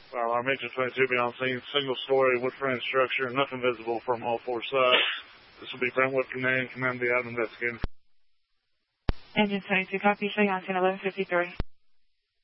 Alarm Agent 22 be on scene. Single-story wood frame structure. Nothing visible from all four sides. This will be Brentwood Command. Command be out investigating. Engine 22, copy, showing on scene 1153.